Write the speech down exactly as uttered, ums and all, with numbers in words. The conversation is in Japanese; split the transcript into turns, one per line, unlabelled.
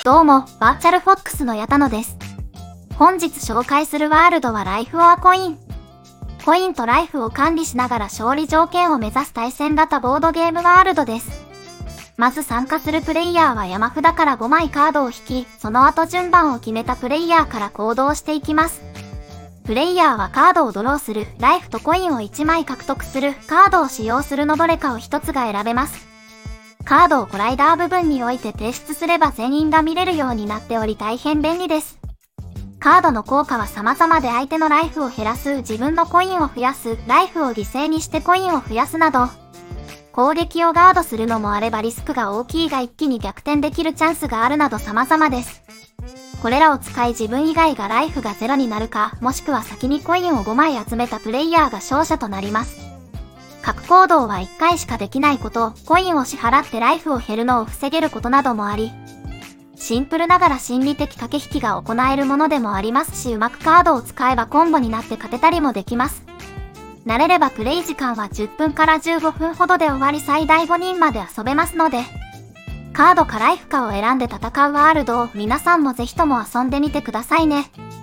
どうも、バーチャルフォックスの矢田野です。本日紹介するワールドはライフオアコイン。コインとライフを管理しながら勝利条件を目指す対戦型ボードゲームワールドです。まず参加するプレイヤーは山札からごまいカードを引き、その後順番を決めたプレイヤーから行動していきます。プレイヤーはカードをドローする、ライフとコインをいちまい獲得する、カードを使用するのどれかをひとつが選べます。カードをコライダー部分に置いて提出すれば全員が見れるようになっており大変便利です。カードの効果は様々で相手のライフを減らす、自分のコインを増やす、ライフを犠牲にしてコインを増やすなど、攻撃をガードするのもあればリスクが大きいが一気に逆転できるチャンスがあるなど様々です。これらを使い自分以外がライフがゼロになるか、もしくは先にコインをごまい集めたプレイヤーが勝者となります。各行動はいっかいしかできないこと、コインを支払ってライフを減るのを防げることなどもあり、シンプルながら心理的駆け引きが行えるものでもありますし、うまくカードを使えばコンボになって勝てたりもできます。慣れればプレイ時間はじゅっぷんからじゅうごふんほどで終わり最大ごにんまで遊べますので、カードかライフかを選んで戦うワールドを皆さんもぜひとも遊んでみてくださいね。